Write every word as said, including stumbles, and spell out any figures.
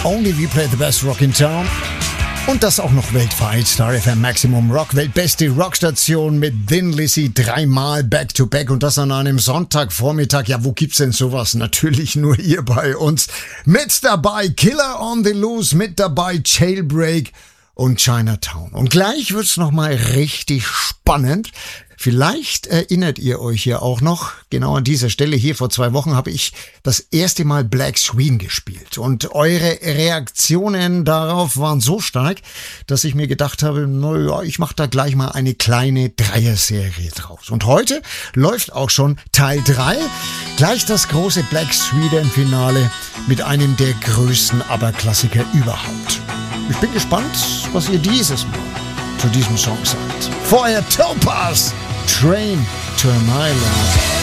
Only we play the best rock in town. Und das auch noch weltweit. Star F M Maximum Rock, weltbeste Rockstation mit Thin Lizzy dreimal Back-to-Back und das an einem Sonntagvormittag. Ja, wo gibt's denn sowas? Natürlich nur hier bei uns. Mit dabei Killer on the Loose, mit dabei Jailbreak und Chinatown. Und gleich wird's nochmal richtig spannend. Vielleicht erinnert ihr euch hier auch noch, genau an dieser Stelle hier vor zwei Wochen habe ich das erste Mal Black Sweden gespielt. Und eure Reaktionen darauf waren so stark, dass ich mir gedacht habe, naja, ich mache da gleich mal eine kleine Dreier-Serie draus. Und heute läuft auch schon Teil drei, gleich das große Black Sweden-Finale mit einem der größten ABBA-Klassiker überhaupt. Ich bin gespannt, was ihr dieses Mal zu diesem Song sagt. Vorher Topaz, Train to an Island.